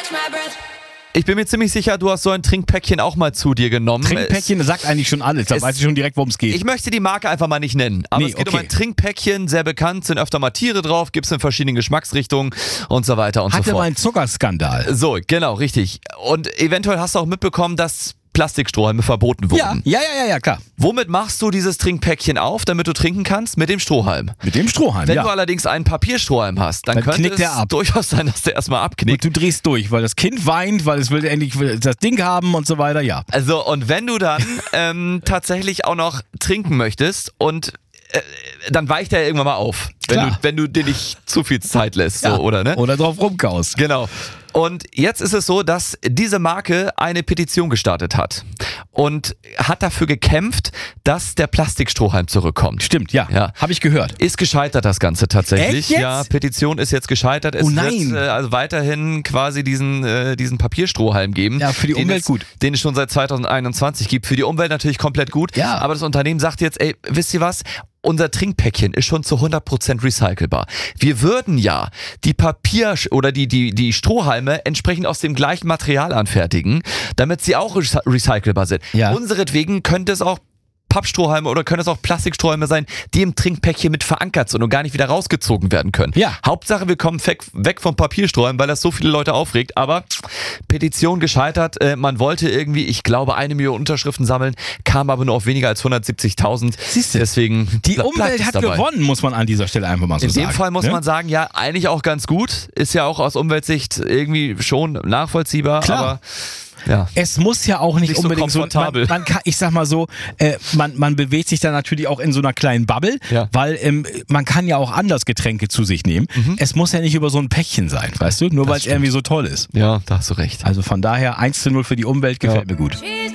Ich bin mir ziemlich sicher, du hast so ein Trinkpäckchen auch mal zu dir genommen. Trinkpäckchen sagt eigentlich schon alles, da weiß ich schon direkt, worum es geht. Ich möchte die Marke einfach mal nicht nennen, aber es geht um ein Trinkpäckchen, sehr bekannt, sind öfter mal Tiere drauf, gibt es in verschiedenen Geschmacksrichtungen und so weiter und so fort. Hatte mal einen Zuckerskandal. So, genau, richtig. Und eventuell hast du auch mitbekommen, dass Plastikstrohhalme verboten wurden. Ja, klar. Womit machst du dieses Trinkpäckchen auf, damit du trinken kannst? Mit dem Strohhalm. Mit dem Strohhalm, Wenn du allerdings einen Papierstrohhalm hast, dann könnte knickt der es ab. durchaus sein, dass der erstmal abknickt. Und du drehst durch, weil das Kind weint, weil es will endlich das Ding haben und so weiter, ja. Also, und wenn du dann tatsächlich auch noch trinken möchtest und dann weicht er irgendwann mal auf, wenn du dir nicht zu viel Zeit lässt, so, oder ne? Oder drauf rumkaust. Genau. Und jetzt ist es so, dass diese Marke eine Petition gestartet hat und hat dafür gekämpft, dass der Plastikstrohhalm zurückkommt. Stimmt, ja. Habe ich gehört. Ist gescheitert das Ganze tatsächlich. Echt jetzt? Ja, Petition ist jetzt gescheitert. Es wird also weiterhin quasi diesen Papierstrohhalm geben. Ja, für die Umwelt gut. Den es schon seit 2021 gibt. Für die Umwelt natürlich komplett gut. Ja. Aber das Unternehmen sagt jetzt, ey, wisst ihr was? Unser Trinkpäckchen ist schon zu 100% recycelbar. Wir würden ja die oder die Strohhalme entsprechend aus dem gleichen Material anfertigen, damit sie auch recycelbar sind. Ja. Unseretwegen könnte es auch Pappstrohhalme oder können es auch Plastikstrohhalme sein, die im Trinkpäckchen mit verankert sind und gar nicht wieder rausgezogen werden können. Ja. Hauptsache, wir kommen weg vom Papierstrohhalm, weil das so viele Leute aufregt. Aber Petition gescheitert. Man wollte irgendwie, ich glaube, 1 Million Unterschriften sammeln, kam aber nur auf weniger als 170.000. Siehst du, deswegen die Umwelt hat gewonnen, muss man an dieser Stelle einfach mal so sagen. In dem Fall muss man sagen, ja, eigentlich auch ganz gut. Ist ja auch aus Umweltsicht irgendwie schon nachvollziehbar. Klar. Aber ja. Es muss ja auch nicht unbedingt so komfortabel. Man kann, ich sag mal so, man bewegt sich dann natürlich auch in so einer kleinen Bubble, weil man kann ja auch anders Getränke zu sich nehmen. Es muss ja nicht über so ein Päckchen sein, weißt du? Nur weil es irgendwie so toll ist. Ja, da hast du recht. Also von daher 1:0 für die Umwelt gefällt mir gut.